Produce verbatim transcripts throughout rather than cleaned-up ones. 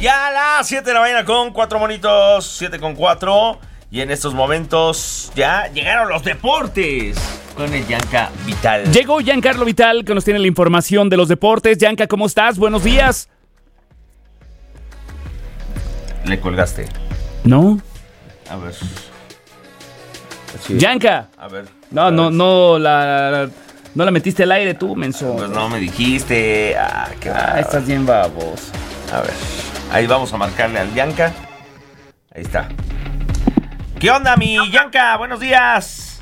Ya a las siete de la mañana con cuatro monitos, siete con cuatro. Y en estos momentos ya llegaron los deportes con el Gianca Vital. Llegó Giancarlo Vital, que nos tiene la información de los deportes. Gianca, ¿cómo estás? Buenos días. Le colgaste. ¿No? A ver. Sí. Gianca. A ver. No, a no, ver. no la, no la metiste al aire tú, menso. Pues no me dijiste. Ah, qué Ah, estás bien babos. A ver. Ahí vamos a marcarle al Gianca. Ahí está. ¿Qué onda, mi Gianca? Buenos días.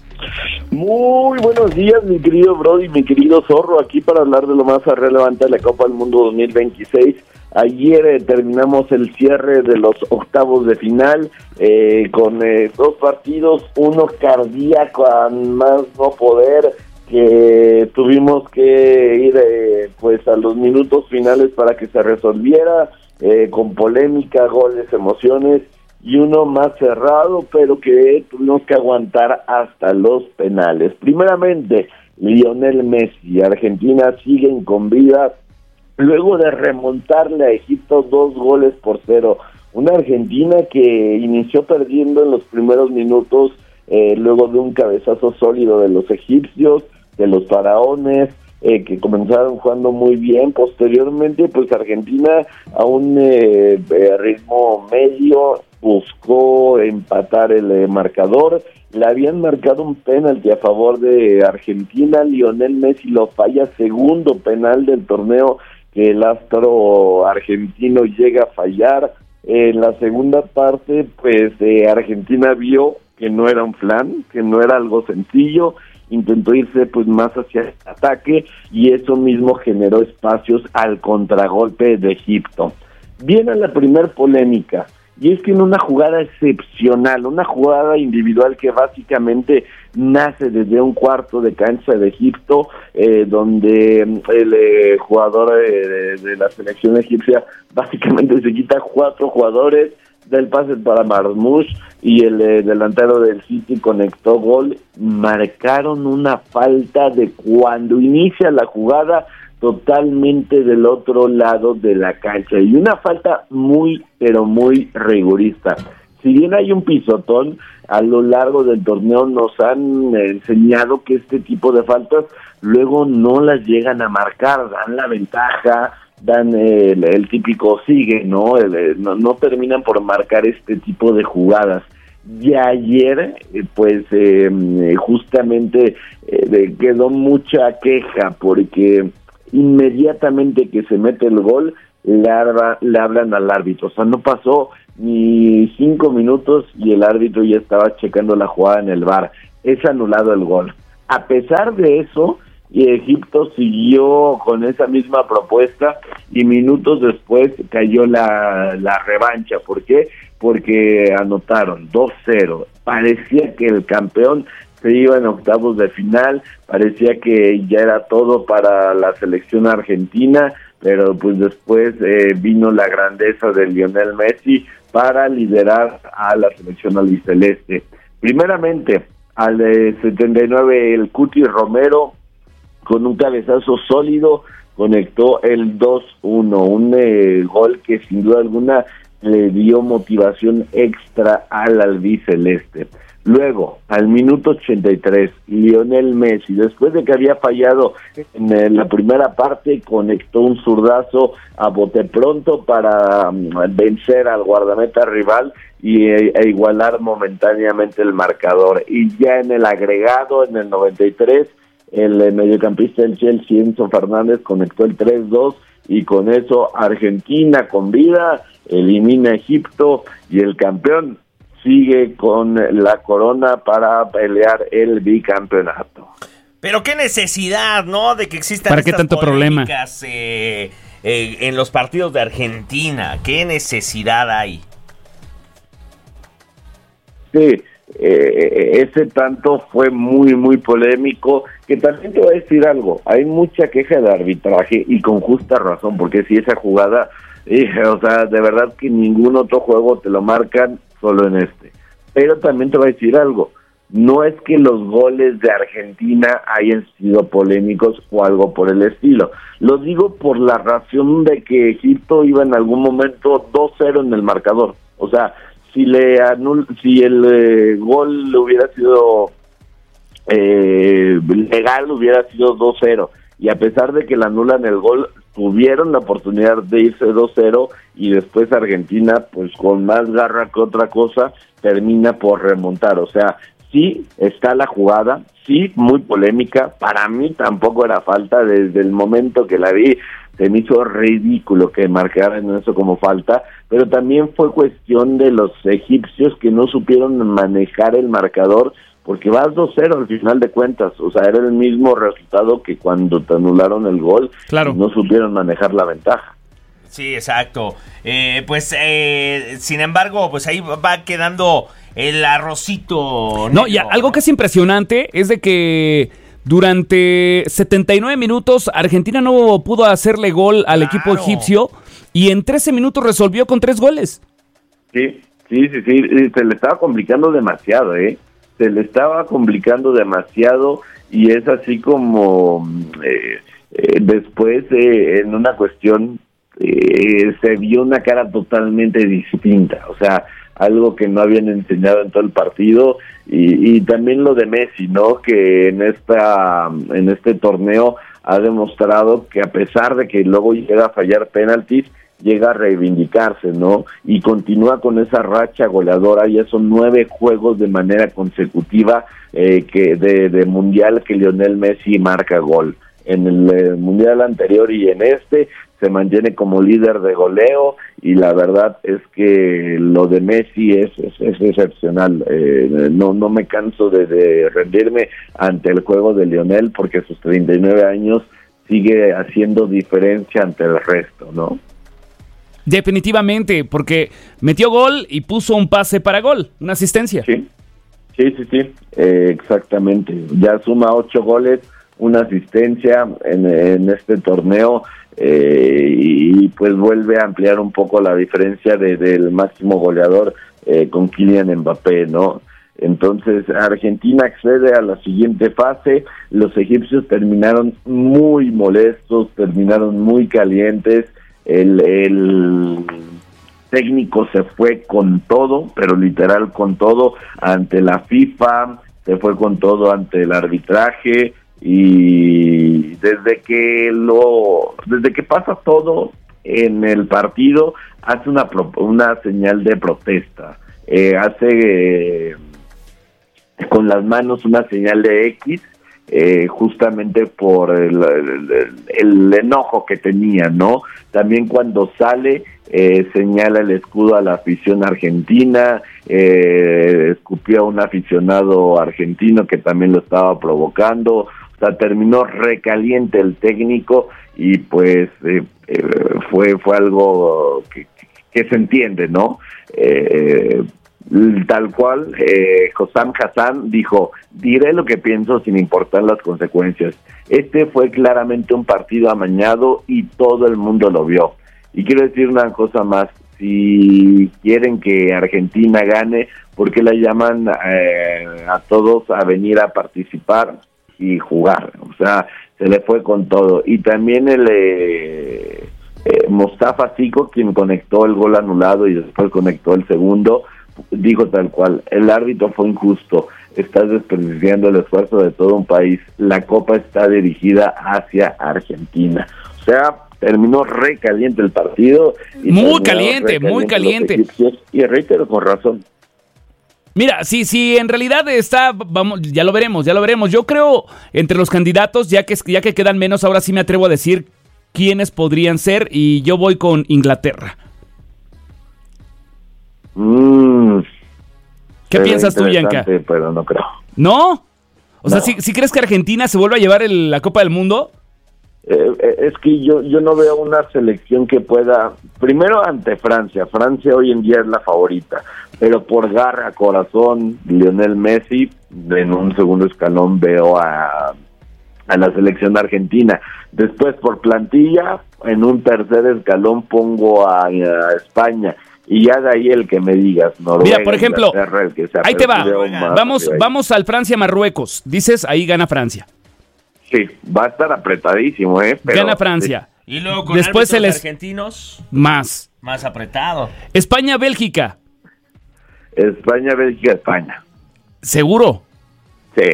Muy buenos días, mi querido Brody, mi querido Zorro, aquí para hablar de lo más relevante de la Copa del Mundo dos mil veintiséis. Ayer eh, terminamos el cierre de los octavos de final eh, con eh, dos partidos, uno cardíaco a más no poder, que tuvimos que ir eh, pues a los minutos finales para que se resolviera, eh, con polémica, goles, emociones, y uno más cerrado, pero que tuvimos que aguantar hasta los penales. Primeramente, Lionel Messi. Argentina siguen con vida luego de remontarle a Egipto dos goles por cero. Una Argentina que inició perdiendo en los primeros minutos, eh, luego de un cabezazo sólido de los egipcios, de los faraones, eh, que comenzaron jugando muy bien. Posteriormente, pues Argentina a un eh, eh, ritmo medio buscó empatar el eh, marcador. Le habían marcado un penalti a favor de Argentina. Lionel Messi lo falla, segundo penal del torneo que el astro argentino llega a fallar. En la segunda parte, pues eh, Argentina vio que no era un flan, que no era algo sencillo, intentó irse pues más hacia el ataque y eso mismo generó espacios al contragolpe de Egipto. Viene la primer polémica, y es que en una jugada excepcional, una jugada individual que básicamente nace desde un cuarto de cancha de Egipto, eh, donde el eh, jugador eh, de, de la selección egipcia básicamente se quita cuatro jugadores, del pase para Marmoush y el eh, delantero del City conectó gol. Marcaron una falta de cuando inicia la jugada totalmente del otro lado de la cancha, y una falta muy, pero muy rigorista. Si bien hay un pisotón, a lo largo del torneo nos han enseñado que este tipo de faltas luego no las llegan a marcar, dan la ventaja, dan el, el típico sigue, ¿no? El, no, no terminan por marcar este tipo de jugadas. Y ayer, eh, pues, eh, justamente eh, quedó mucha queja porque inmediatamente que se mete el gol, le, arba, le hablan al árbitro. O sea, no pasó ni cinco minutos y el árbitro ya estaba checando la jugada en el V A R. Es anulado el gol. A pesar de eso, y Egipto siguió con esa misma propuesta y minutos después cayó la, la revancha. ¿Por qué? Porque anotaron dos cero. Parecía que el campeón se iba en octavos de final, parecía que ya era todo para la selección argentina, pero pues después eh, vino la grandeza de Lionel Messi para liderar a la selección albiceleste. Primeramente, al eh, setenta y nueve, el Cuti Romero, con un cabezazo sólido, conectó el dos uno, un eh, gol que sin duda alguna le dio motivación extra al albiceleste. Luego, al minuto ochenta y tres, Lionel Messi, después de que había fallado en eh, la primera parte, conectó un zurdazo a bote pronto para um, vencer al guardameta rival y e, e igualar momentáneamente el marcador. Y ya en el agregado, en el noventa y tres, el eh, mediocampista del Chelsea, Enzo Fernández, conectó el tres dos y con eso Argentina con vida elimina a Egipto y el campeón sigue con la corona para pelear el bicampeonato. Pero qué necesidad, ¿no? De que existan ¿Para qué tanto problema? Eh, eh, en los partidos de Argentina. ¿Qué necesidad hay? Sí, eh, ese tanto fue muy, muy polémico, que también te voy a decir algo, hay mucha queja de arbitraje y con justa razón, porque si esa jugada, eh, o sea, de verdad que ningún otro juego te lo marcan, solo en este. Pero también te voy a decir algo, No es que los goles de Argentina hayan sido polémicos o algo por el estilo. Lo digo por la razón de que Egipto iba en algún momento dos cero en el marcador. O sea, si le anul si el eh, gol le hubiera sido eh, legal, hubiera sido dos cero. Y a pesar de que le anulan el gol, tuvieron la oportunidad de irse dos cero y después Argentina, pues con más garra que otra cosa, termina por remontar. O sea, sí está la jugada, sí, muy polémica. Para mí tampoco era falta. Desde el momento que la vi, se me hizo ridículo que marcaran eso como falta, pero también fue cuestión de los egipcios que no supieron manejar el marcador, porque vas dos cero al final de cuentas. O sea, era el mismo resultado que cuando te anularon el gol. Claro. No supieron manejar la ventaja. Sí, exacto. Eh, pues, eh, sin embargo, pues ahí va quedando el arrocito. No, y algo que es impresionante es de que durante setenta y nueve minutos Argentina no pudo hacerle gol al Claro. equipo egipcio y en trece minutos resolvió con tres goles. Sí, sí, sí, sí. Se le estaba complicando demasiado, ¿eh? Se le estaba complicando demasiado y es así como eh, eh, después eh, en una cuestión eh, se vio una cara totalmente distinta. O sea, algo que no habían enseñado en todo el partido, y, y también lo de Messi, ¿no? Que en esta en este torneo ha demostrado que a pesar de que luego llega a fallar penaltis, llega a reivindicarse, ¿no? Y continúa con esa racha goleadora. Ya son nueve juegos de manera consecutiva eh, que de, de mundial que Lionel Messi marca gol. En el eh, mundial anterior y en este se mantiene como líder de goleo, y la verdad es que lo de Messi es, es, es excepcional. Eh, no no me canso de, de rendirme ante el juego de Lionel, porque sus treinta y nueve años sigue haciendo diferencia ante el resto, ¿no? Definitivamente, porque metió gol y puso un pase para gol, una asistencia. Sí, sí, sí, sí, eh, exactamente. Ya suma ocho goles, una asistencia en, en este torneo, eh, y, y pues vuelve a ampliar un poco la diferencia de, del máximo goleador eh, con Kylian Mbappé, ¿no? Entonces Argentina accede a la siguiente fase. Los egipcios terminaron muy molestos, terminaron muy calientes. El, el técnico se fue con todo, pero literal con todo, ante la FIFA, se fue con todo ante el arbitraje, y desde que lo desde que pasa todo en el partido hace una una señal de protesta, eh, hace eh, con las manos una señal de X, eh, justamente por el, el, el enojo que tenía, ¿no? También cuando sale, eh, señala el escudo a la afición argentina, eh, escupió a un aficionado argentino que también lo estaba provocando. O sea, terminó recaliente el técnico, y pues eh, eh, fue fue algo que, que se entiende, ¿no? Eh, Tal cual, eh, Hossam Hassan dijo: diré lo que pienso sin importar las consecuencias. Este fue claramente un partido amañado y todo el mundo lo vio. Y quiero decir una cosa más: si quieren que Argentina gane, ¿por qué la llaman eh, a todos a venir a participar y jugar? O sea, se le fue con todo. Y también el eh, eh, Mostafa Zico, quien conectó el gol anulado y después conectó el segundo, dijo tal cual: el árbitro fue injusto, estás desperdiciando el esfuerzo de todo un país, la copa está dirigida hacia Argentina. O sea, terminó re caliente el partido. Y muy caliente, muy caliente. Y reitero, con razón. Mira, sí, sí, en realidad está, vamos, ya lo veremos, ya lo veremos. Yo creo, entre los candidatos, ya que, ya que quedan menos, ahora sí me atrevo a decir quiénes podrían ser, y yo voy con Inglaterra. Mm, ¿Qué piensas tú, Yanka? Pero no creo. ¿No? O no. sea, ¿sí, ¿sí crees que Argentina se vuelva a llevar el, la Copa del Mundo? Eh, es que yo yo no veo una selección que pueda, primero ante Francia. Francia hoy en día es la favorita, pero por garra, corazón, Lionel Messi. En un segundo escalón veo a, a la selección argentina. Después, por plantilla, en un tercer escalón pongo a, a España. y ya de ahí el que me digas, Noruega, Mira, por ejemplo, el que se ahí te va, más, vamos, vamos al Francia-Marruecos, dices, ahí gana Francia. Sí, va a estar apretadísimo, ¿eh? Pero, gana Francia. Y luego con Después árbitros les... argentinos, más. más apretado. España-Bélgica. España, Bélgica, España. ¿Seguro? Sí.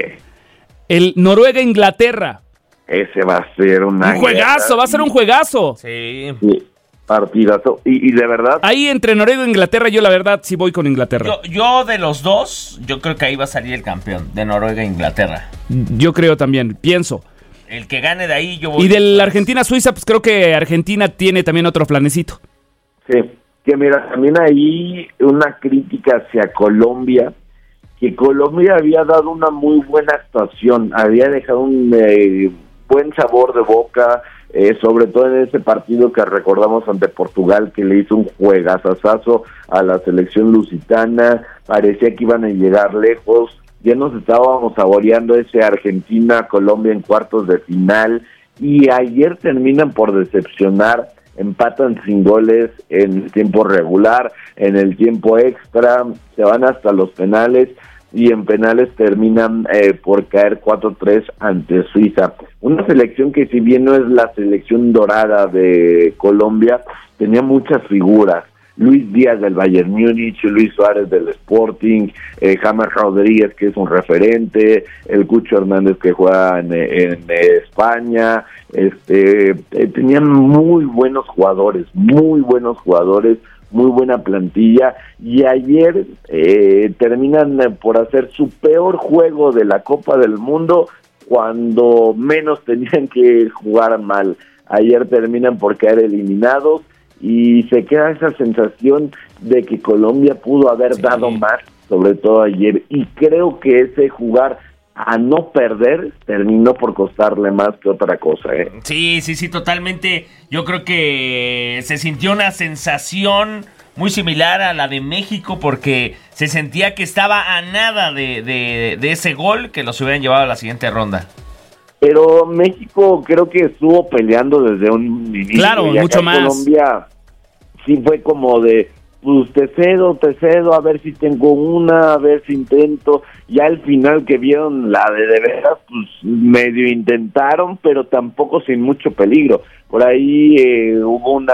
El Noruega-Inglaterra. Ese va a ser una un juegazo, guerra. va a ser un juegazo. Sí. Sí, partidazo. Y, y de verdad... Ahí entre Noruega e Inglaterra, yo la verdad sí voy con Inglaterra. Yo, yo de los dos, yo creo que ahí va a salir el campeón, de Noruega e Inglaterra. Yo creo también, pienso. El que gane de ahí, yo voy. Y del Argentina-Suiza, pues creo que Argentina tiene también otro planecito. Sí, que mira, también ahí una crítica hacia Colombia, que Colombia había dado una muy buena actuación, había dejado un eh, buen sabor de boca, eh, sobre todo en ese partido que recordamos ante Portugal, que le hizo un juegazazazo a la selección lusitana, parecía que iban a llegar lejos, ya nos estábamos saboreando ese Argentina-Colombia en cuartos de final, y ayer terminan por decepcionar, empatan sin goles en el tiempo regular, en el tiempo extra, se van hasta los penales, y en penales terminan eh, por caer cuatro tres ante Suiza. Una selección que, si bien no es la selección dorada de Colombia, tenía muchas figuras. Luis Díaz del Bayern Múnich, Luis Suárez del Sporting, eh, James Rodríguez, que es un referente, el Cucho Hernández, que juega en, en, en España. Este, eh, tenían muy buenos jugadores, muy buenos jugadores, muy buena plantilla, y ayer eh, terminan por hacer su peor juego de la Copa del Mundo cuando menos tenían que jugar mal. Ayer terminan por caer eliminados y se queda esa sensación de que Colombia pudo haber sí. dado más, sobre todo ayer, y creo que ese jugar a no perder terminó por costarle más que otra cosa, ¿eh? Sí, sí, sí, totalmente. Yo creo que se sintió una sensación muy similar a la de México, porque se sentía que estaba a nada de, de, de ese gol que los hubieran llevado a la siguiente ronda. Pero México creo que estuvo peleando desde un inicio. Claro, mucho más. Colombia sí fue como de, pues te cedo, te cedo, a ver si tengo una, a ver si intento. Ya al final que vieron la de de veras, pues medio intentaron, pero tampoco sin mucho peligro. Por ahí eh, hubo una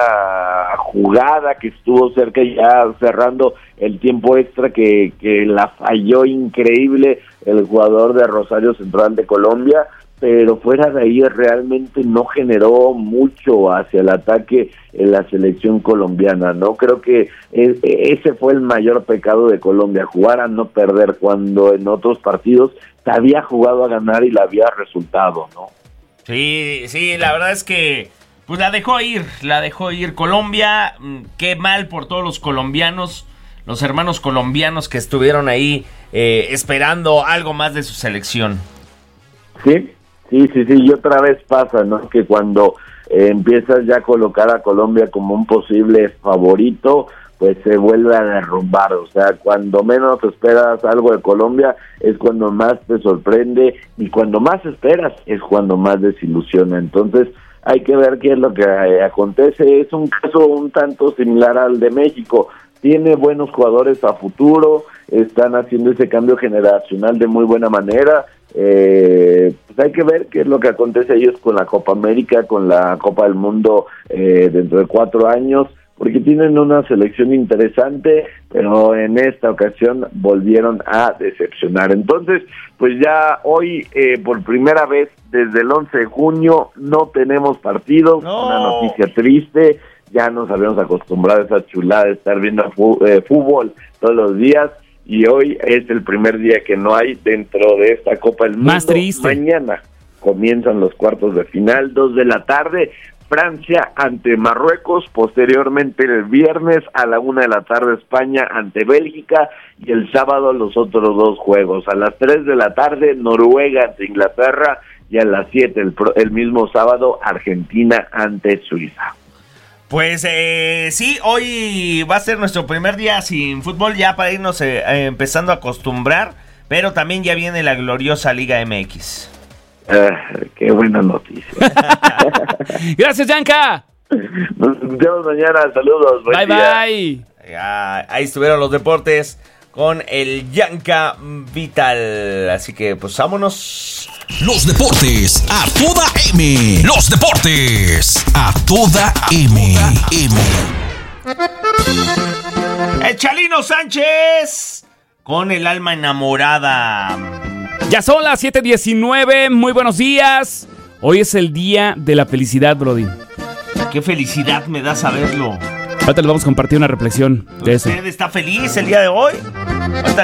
jugada que estuvo cerca, ya cerrando el tiempo extra, que, que la falló increíble el jugador de Rosario Central de Colombia, pero fuera de ahí realmente no generó mucho hacia el ataque en la selección colombiana, ¿no? Creo que ese fue el mayor pecado de Colombia, jugar a no perder, cuando en otros partidos se había jugado a ganar y la había resultado, ¿no? Sí, sí, la verdad es que pues la dejó ir, la dejó ir Colombia. Qué mal por todos los colombianos, los hermanos colombianos que estuvieron ahí eh, esperando algo más de su selección. Sí, sí, sí, sí, y otra vez pasa, ¿no? Que cuando eh, empiezas ya a colocar a Colombia como un posible favorito, pues se vuelve a derrumbar. O sea, cuando menos esperas algo de Colombia es cuando más te sorprende, y cuando más esperas es cuando más desilusiona. Entonces hay que ver qué es lo que eh, acontece. Es un caso un tanto similar al de México. Tiene buenos jugadores a futuro, están haciendo ese cambio generacional de muy buena manera. Eh, pues hay que ver qué es lo que acontece ellos con la Copa América, con la Copa del Mundo eh, dentro de cuatro años, porque tienen una selección interesante, pero en esta ocasión volvieron a decepcionar. Entonces, pues ya hoy, eh, por primera vez desde el once de junio, no tenemos partidos, no. Una noticia triste. Ya nos habíamos acostumbrado a esa chulada de estar viendo fútbol todos los días, y hoy es el primer día que no hay dentro de esta Copa del Mundo. Más triste. Mañana comienzan los cuartos de final, dos de la tarde, Francia ante Marruecos, posteriormente el viernes a la una de la tarde España ante Bélgica, y el sábado los otros dos juegos, a las tres de la tarde Noruega ante Inglaterra, y a las siete el, el mismo sábado Argentina ante Suiza. Pues eh, sí, hoy va a ser nuestro primer día sin fútbol, ya para irnos eh, eh, empezando a acostumbrar, pero también ya viene la gloriosa Liga M X. Uh, qué buena noticia. Gracias, Yanka. Nos vemos mañana, saludos. Bye, bye. Ya, ahí estuvieron los deportes con el Yanka Vital. Así que pues vámonos. Los deportes a toda M. Los deportes a toda M. M. El Chalino Sánchez con el alma enamorada. Ya son las siete diecinueve, muy buenos días. Hoy es el día de la felicidad, Brody. Qué felicidad me da saberlo. Ahorita les vamos a compartir una reflexión de eso. ¿Usted está feliz el día de hoy? Ahorita